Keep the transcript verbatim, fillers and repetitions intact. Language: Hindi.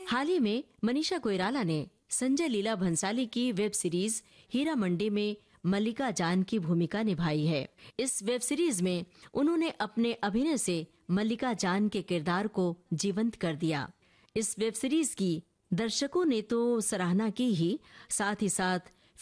हाल ही में मनीषा कोइराला ने संजय लीला भंसाली की वेब सीरीज हीरा मंडी में मल्लिका जान की भूमिका निभाई है। इस वेब सीरीज में उन्होंने अपने अभिनय से मल्लिका जान के किरदार को जीवंत कर दिया। इस वेब सीरीज की दर्शकों ने तो सराहना की ही, साथ ही साथ